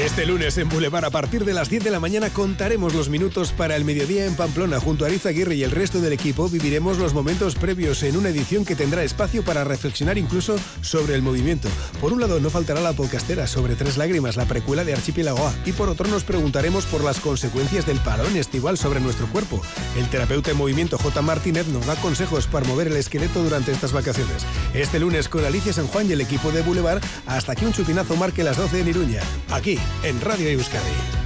Este lunes en Boulevard a partir de las 10 de la mañana contaremos los minutos para el mediodía en Pamplona. Junto a Ariza Aguirre y el resto del equipo viviremos los momentos previos en una edición que tendrá espacio para reflexionar incluso sobre el movimiento. Por un lado no faltará la podcastera sobre Tres Lágrimas, la precuela de Archipiélago A, y por otro nos preguntaremos por las consecuencias del parón estival sobre nuestro cuerpo. El terapeuta en movimiento J. Martínez nos da consejos para mover el esqueleto durante estas vacaciones. Este lunes con Alicia San Juan y el equipo de Boulevard hasta que un chupinazo marque las 12 en Iruña. Aquí en Radio Euskadi.